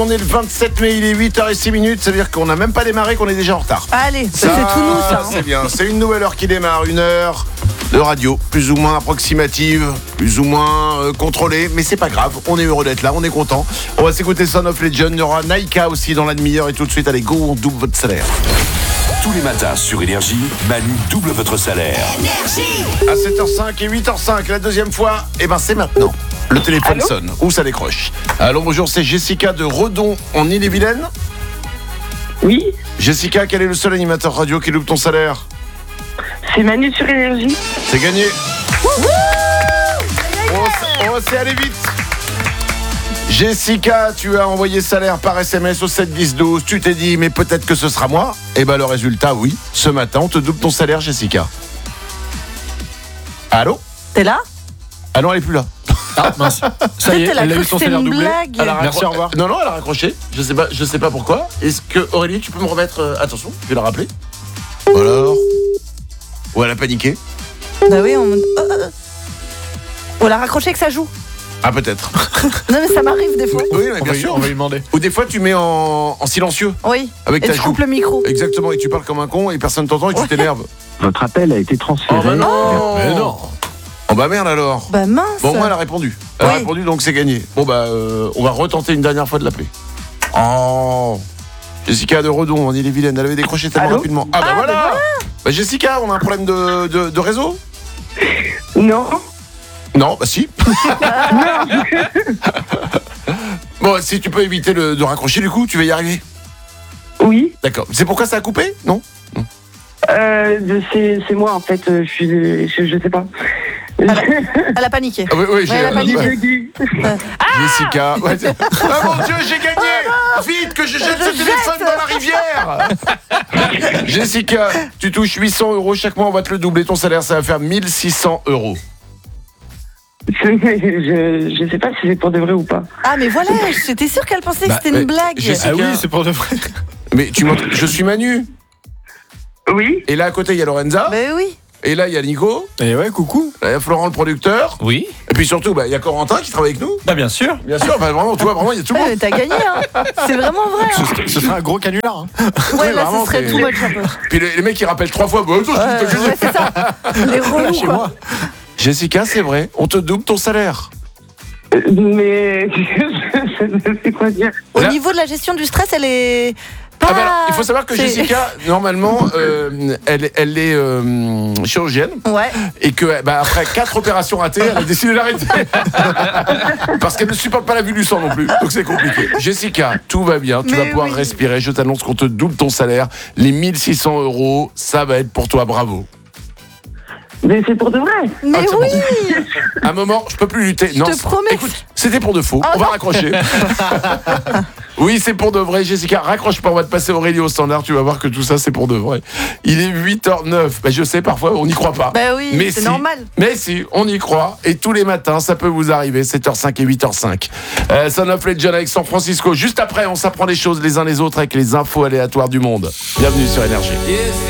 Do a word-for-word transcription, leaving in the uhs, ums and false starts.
On est le vingt-sept mai, il est huit heures six minutes, ça veut dire qu'on n'a même pas démarré, qu'on est déjà en retard. Allez, ça, ça c'est tout nous ça. C'est bien, c'est une nouvelle heure qui démarre, une heure de radio, plus ou moins approximative, plus ou moins euh, contrôlée, mais c'est pas grave, on est heureux d'être là, on est content. On va s'écouter Son of Legend, il y aura Naika aussi dans la demi-heure et tout de suite, allez go, on double votre salaire. Tous les matins sur Énergie, Manu double votre salaire. Énergie. À sept heures cinq et huit heures cinq, la deuxième fois, et eh ben c'est maintenant. Le téléphone Allô sonne, ou ça décroche. Allô, bonjour, c'est Jessica de Redon en Ille-et-Vilaine. Oui. Jessica, quel est le seul animateur radio qui loupe ton salaire? C'est Manu sur Énergie. C'est gagné. On va aller vite. Jessica, tu as envoyé salaire par S M S au sept dix douze. Tu t'es dit, mais peut-être que ce sera moi. Et ben le résultat, oui. Ce matin, on te double ton salaire, Jessica. Allô? T'es là? Ah non, elle est plus là. Ah mince. Ça y est, elle a eu son salaire doublé. Merci, au revoir. Non, non, elle a raccroché. Je sais pas, je sais pas pourquoi. Est-ce que Aurélie, tu peux me remettre euh, attention, je vais la rappeler. Alors. Ou elle a paniqué. Bah oui, on. Euh, Ou elle a raccroché que ça joue. Ah peut-être. Non mais ça m'arrive des fois. Oui, mais bien on sûr. On va lui demander. Ou des fois tu mets en, en silencieux. Oui. Avec et ta tu joue. coupes le micro. Exactement, et tu parles comme un con et personne t'entend et ouais. Tu t'énerves. Votre appel a été transféré. Oh bah non. Oh. Mais non. Oh bah merde alors. Bah mince. Bon moi elle a répondu. Elle oui. a répondu donc c'est gagné. Bon bah euh, on va retenter une dernière fois de l'appeler. Oh. Jessica de Redon en Ille-et-Vilaine, elle avait décroché tellement Allô rapidement. Ah bah ah, voilà. bah voilà. Bah Jessica, on a un problème de, de, de réseau? Non. Non, bah si. Bon, si tu peux éviter le, de raccrocher du coup, tu vas y arriver. Oui. D'accord. C'est pourquoi ça a coupé? Non, non. Euh, c'est, c'est moi en fait, je suis, je, je sais pas. Elle a, elle a paniqué. Ah, oui, oui, j'ai, ouais, elle a paniqué. Ouais. Ah Jessica. Ouais, ah mon Dieu, j'ai gagné. Oh Vite que je jette je ce téléphone jette. dans la rivière. Jessica, tu touches huit cents euros chaque mois, on va te le doubler ton salaire, ça va faire mille six cents euros. Je, je sais pas si c'est pour de vrai ou pas. Ah mais voilà, j'étais sûre qu'elle pensait Bah, que c'était une euh, blague. Jessica, Ah oui, c'est pour de vrai. Mais tu montres, je suis Manu. Oui. Et là à côté il y a Lorenza. Bah oui. Et là il y a Nico. Et ouais, coucou. Là il y a Florent le producteur. Oui. Et puis surtout bah il y a Corentin qui travaille avec nous. Bah bien sûr. Bien sûr, bah, vraiment, tu vois, vraiment il y a tout le Ouais, monde. mais t'as gagné hein. C'est vraiment vrai. Hein. Ce, ce serait un gros canular. Hein. Ouais, Oui, là vraiment, ce serait c'est- tout much un peu. Puis les, les mecs qui rappellent trois fois. Bah, attends, Euh, je- je- je- ouais, c'est ça. Les relous Chez quoi. moi. Jessica, c'est vrai, on te double ton salaire. Euh, Mais je ne sais quoi dire. Au Là- niveau de la gestion du stress, elle est pas. Ah bah alors, il faut savoir que c'est- Jessica, normalement, euh, elle, elle est euh, chirurgienne Ouais. et que bah, après quatre opérations ratées, elle a décidé d'arrêter. Parce qu'elle ne supporte pas la vue du sang non plus. Donc c'est compliqué. Jessica, tout va bien, tu Mais vas pouvoir oui. respirer. Je t'annonce qu'on te double ton salaire. Les mille six cents euros, ça va être pour toi, bravo. Mais c'est pour de vrai. Mais Ah, c'est oui. Un moment, je peux plus lutter. Je non, te c'est- promets. Écoute, c'était pour de faux. Oh on va non. raccrocher. Oui, c'est pour de vrai, Jessica. Raccroche pas, on va te passer Aurélie au standard. Tu vas voir que tout ça, c'est pour de vrai. Il est huit heures neuf. Bah, je sais, parfois, on n'y croit pas. Bah oui, Mais c'est si. normal. Mais si, on y croit. Et tous les matins, ça peut vous arriver. sept heures cinq et huit heures cinq. Euh, Son of Legend avec San Francisco. Juste après, on s'apprend les choses les uns les autres avec les infos aléatoires du monde. Bienvenue sur Énergie.